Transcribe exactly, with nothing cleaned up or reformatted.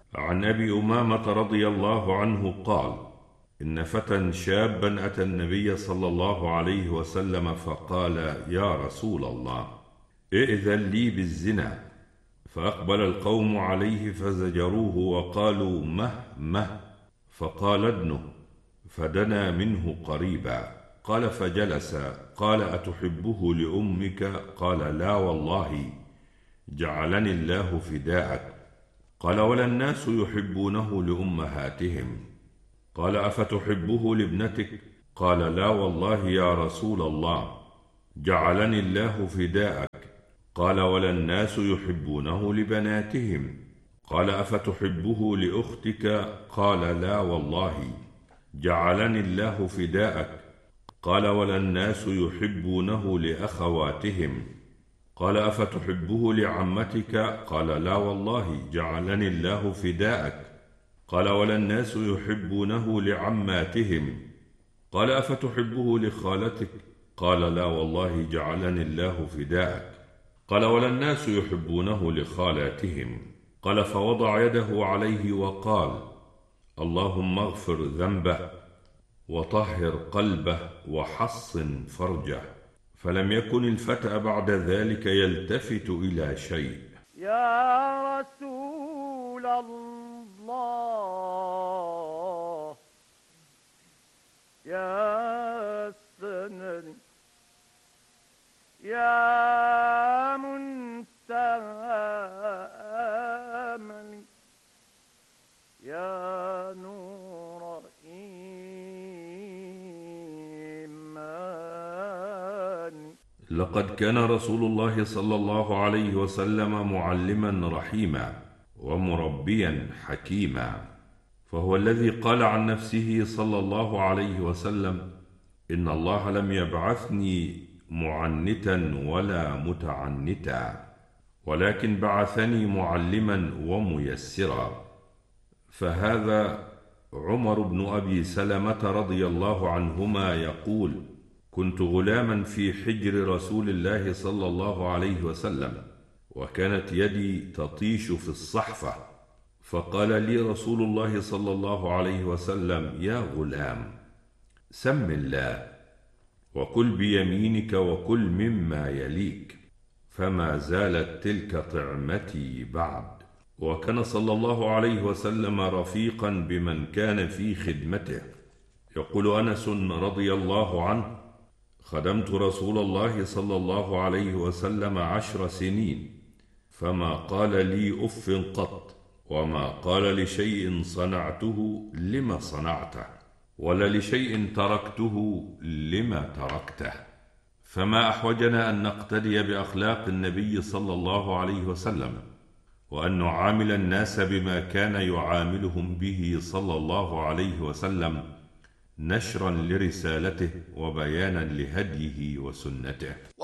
عن أبي أمامة رضي الله عنه قال: إن فتى شابا أتى النبي صلى الله عليه وسلم فقال: يا رسول الله، ائذن لي بالزنا. فأقبل القوم عليه فزجروه وقالوا: مه مه. فقال: ادنه. فدنا منه قريبا. قال: فجلس. قال: أتحبه لأمك؟ قال: لا والله، جعلني الله فداءك. قال: ولا الناس يحبونه لأمهاتهم. قال: أفتحبه لابنتك؟ قال: لا والله يا رسول الله، جعلني الله فداءك. قال: ولا الناس يحبونه لبناتهم. قال: أفتحبه لأختك؟ قال: لا والله، جعلني الله فداءك. قال: ولا الناس يحبونه لأخواتهم. قال: أفتحبه لعمتك؟ قال: لا والله، جعلني الله فداءك. قال: ولا الناس يحبونه لعماتهم. قال: أفتحبه لخالتك؟ قال: لا والله، جعلني الله فداءك. قال: ولا الناس يحبونه لخالاتهم. قال: فوضع يده عليه وقال: اللهم اغفر ذنبه وطهر قلبه وحصن فرجه. فلم يكن الفتى بعد ذلك يلتفت إلى شيء. يا رسول الله يا سند يا منتهى أملي يا نور إيماني. لقد كان رسول الله صلى الله عليه وسلم معلما رحيما ومربيا حكيما، فهو الذي قال عن نفسه صلى الله عليه وسلم: إن الله لم يبعثني معنتا ولا متعنتا، ولكن بعثني معلما وميسرا. فهذا عمر بن أبي سلمة رضي الله عنهما يقول: كنت غلاما في حجر رسول الله صلى الله عليه وسلم، وكانت يدي تطيش في الصحفة، فقال لي رسول الله صلى الله عليه وسلم: يا غلام، سم الله وكل بيمينك وكل مما يليك. فما زالت تلك طعمتي بعد. وكان صلى الله عليه وسلم رفيقا بمن كان في خدمته. يقول أنس رضي الله عنه: خدمت رسول الله صلى الله عليه وسلم عشر سنين، فما قال لي أف قط، وما قال لشيء صنعته لما صنعته، ولا لشيء تركته لما تركته. فما أحوجنا أن نقتدي بأخلاق النبي صلى الله عليه وسلم، وأن نعامل الناس بما كان يعاملهم به صلى الله عليه وسلم، نشرا لرسالته وبيانا لهديه وسنته.